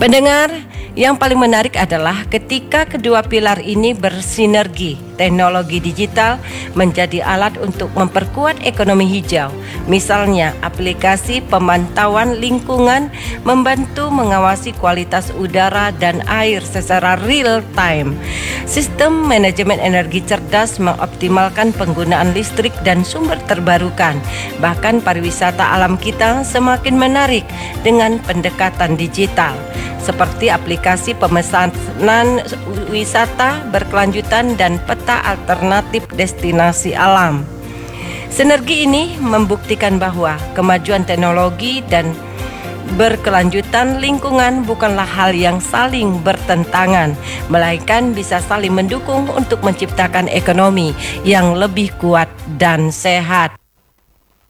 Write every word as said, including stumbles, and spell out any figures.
Pendengar, yang paling menarik adalah ketika kedua pilar ini bersinergi, teknologi digital menjadi alat untuk memperkuat ekonomi hijau. Misalnya, aplikasi pemantauan lingkungan membantu mengawasi kualitas udara dan air secara real time. Sistem manajemen energi cerdas mengoptimalkan penggunaan listrik dan sumber terbarukan. Bahkan pariwisata alam kita semakin menarik dengan pendekatan digital, seperti aplikasi pemesanan wisata berkelanjutan dan peta alternatif destinasi alam. Sinergi ini membuktikan bahwa kemajuan teknologi dan berkelanjutan lingkungan bukanlah hal yang saling bertentangan, melainkan bisa saling mendukung untuk menciptakan ekonomi yang lebih kuat dan sehat.